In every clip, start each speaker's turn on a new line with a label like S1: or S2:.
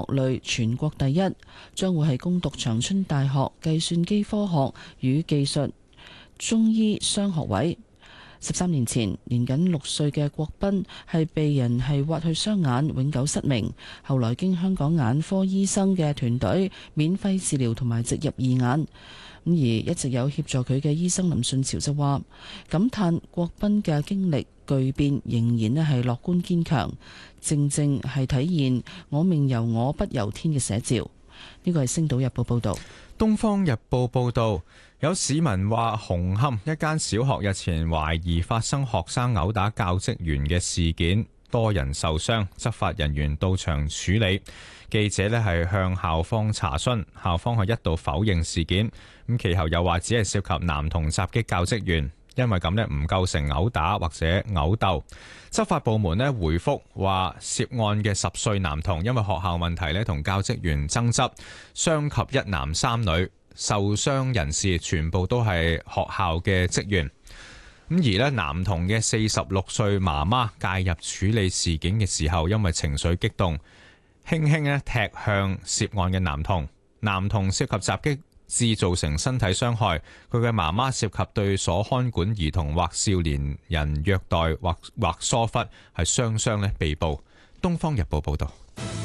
S1: 類全國第一，將會係攻讀長春大學計算機科學與技術中醫雙學位。13年前，年僅6歲嘅郭斌係被人挖去雙眼，永久失明。後來經香港眼科醫生嘅團隊免費治療同埋植入義眼。而一直有協助佢嘅醫生林順潮就話，感嘆郭斌嘅經歷巨變仍然係樂觀堅強，正正係體現我命由我不由天嘅寫照。呢個係《星島日報》報導。
S2: 《東方日報》報導，有市民話紅磡一間小學日前懷疑發生學生毆打教職員嘅事件，多人受傷，執法人員到場處理。記者係向校方查詢，校方係一度否認事件，咁其後又話只係涉及男童襲擊教職員，因為咁唔構成毆打或者毆鬥。執法部門回覆話，涉案嘅10歲男童因為學校問題同教職員爭執，傷及1男3女，受傷人士全部都係學校嘅職員。咁而男童嘅46歲媽媽介入處理事件嘅時候，因為情緒激動，輕輕踢向涉案嘅男童。男童涉及襲擊致造成身體傷害，佢嘅媽媽涉及對所看管兒童或少年人虐待或疏忽，係雙雙被捕。東方日報報道。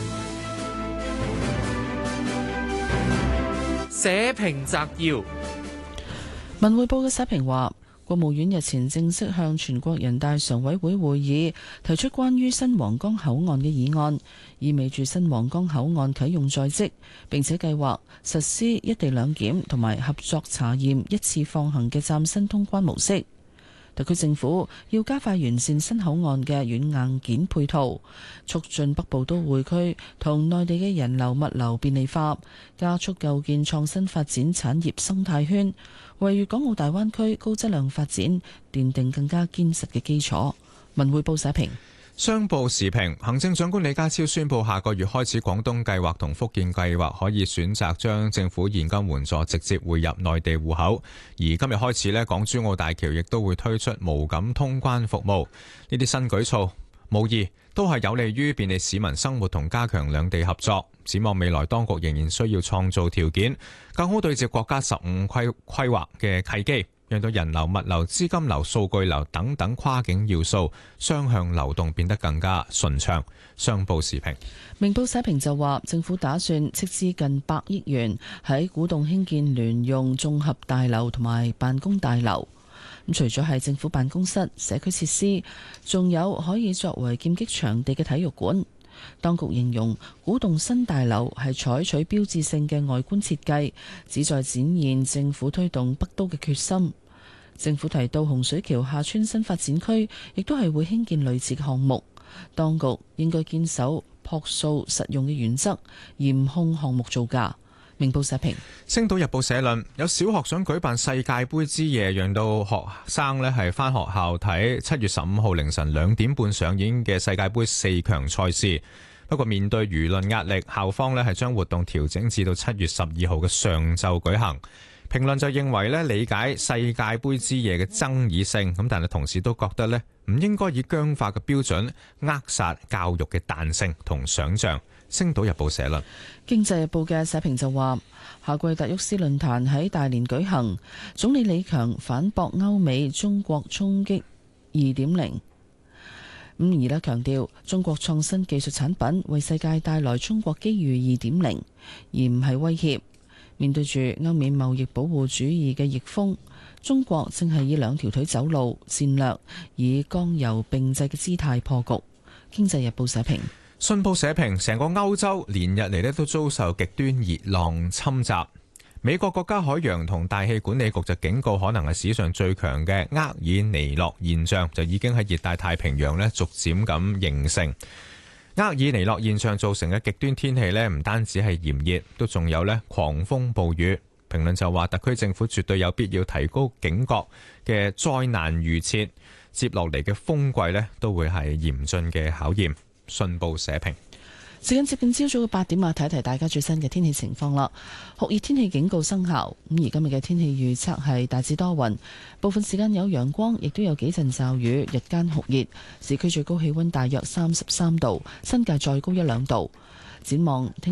S3: 社評摘要。
S1: 文匯報嘅社評話，國務院日前正式向全國人大常委會會議提出關於新皇崗口岸嘅議案，意味住新皇崗口岸啟用在即，並且計劃實施一地兩檢同埋合作查驗一次放行嘅嶄新通關模式。特區政府要加快完善新口岸嘅軟硬件配套，促進北部都會區同內地嘅人流物流便利化，加速構建創新發展產業生態圈，為粵港澳大灣區高質量發展奠定更加堅實嘅基礎。文匯報社評。
S2: 商報時評，行政長官李家超宣布下個月開始，廣東計劃同福建計劃可以選擇將政府現金援助直接匯入內地戶口。而今日開始港珠澳大橋亦都會推出無感通關服務。呢啲新舉措無疑都係有利於便利市民生活同加強兩地合作。展望未來，當局仍然需要創造條件，更好對接國家15規劃嘅契機，讓到人流、物流、資金流、數據流等等跨境要素雙向流動變得更加順暢。商報時評。
S1: 明報社評就話，政府打算斥資近100億元喺古洞興建聯用綜合大樓同埋辦公大樓。咁除咗係政府辦公室、社區設施，仲有可以作為劍擊場地嘅體育館。當局形容古洞新大樓係採取標誌性嘅外觀設計，旨在展現政府推動北都嘅決心。政府提到洪水橋廈村新發展區亦都係會興建類似嘅項目，當局應該堅守樸素實用嘅原則，嚴控項目造價。明報社評。
S2: 星島日報社論，有小學想舉辦世界盃之夜，讓到學生係返學校睇7月15號凌晨2點半上演嘅世界盃4強賽事。不過面對輿論壓力，校方係將活動調整至到7月12號嘅上晝舉行。評論就認為理解世界盃之夜嘅爭議性，咁但係同時都覺得唔應該以僵化嘅標準扼殺教育嘅彈性同想像。星島日報社論。
S1: 經濟日報嘅社評就話，夏季達沃斯論壇喺大連舉行，總理李強反駁歐美中國衝擊2.0，而強調中國創新技術產品為世界帶來中國機遇2.0，而唔係威脅。面對住歐美貿易保護主義嘅逆風，中國正係以2條腿走路，戰略以剛柔並濟嘅姿態破局。經濟日報社評。
S2: 信報社評，成個歐洲連日嚟都遭受極端熱浪侵襲。美國國家海洋同大氣管理局就警告，可能係史上最強嘅厄爾尼諾現象就已經喺熱帶太平洋逐漸咁形成。厄爾尼諾現象造成嘅極端天氣唔單止係炎熱，都仲有狂風暴雨。評論就話，特區政府絕對有必要提高警覺嘅災難預設，接落嚟嘅風季都會係嚴峻嘅考驗。信報社評。
S1: 時間接近朝早嘅8點，睇一睇大家最新嘅天氣情況啦。酷熱天氣警告生效，而今日嘅天氣預測係大致多雲，部分時間有陽光，亦都有幾陣驟雨，日間酷熱，市區最高氣溫大約33度，新界再高1-2度。展望聽